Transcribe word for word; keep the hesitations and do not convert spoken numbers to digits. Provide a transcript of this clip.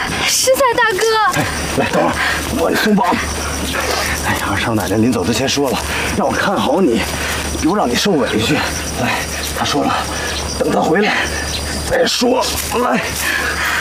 实在大哥。 哎，来，等会儿，我帮你松绑。哎呀，二少奶奶临走之前说了，让我看好你，别让你受委屈。来，她说了，等她回来再说。来。